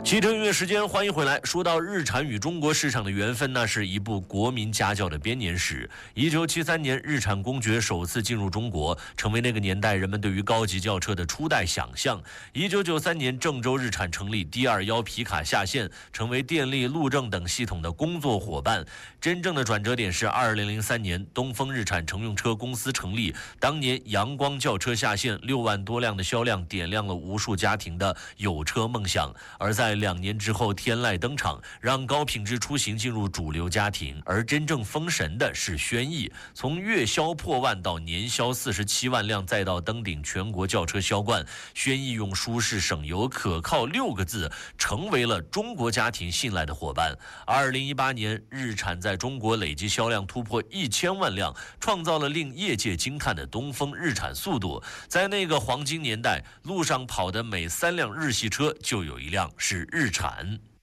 汽车音乐时间，欢迎回来。说到日产与中国市场的缘分，那是一部国民家教的编年史。1973年，日产公爵首次进入中国，成为那个年代人们对于高级轿车的初代想象。1993年，郑州日产成立 D21皮卡下线，成为电力、路政等系统的工作伙伴。真正的转折点是2003年，东风日产乘用车公司成立。当年阳光轿车下线，6万多辆的销量点亮了无数家庭的有车梦想。而在2年之后，天籁登场，让高品质出行进入主流家庭。而真正封神的是轩逸，从月销破万到年销47万辆，再到登顶全国轿车销冠，轩逸用舒适、省油、可靠6个字，成为了中国家庭信赖的伙伴。2018年，日产在中国累计销量突破1000万辆，创造了令业界惊叹的东风日产速度。在那个黄金年代，路上跑的每3辆日系车就有1辆是日产。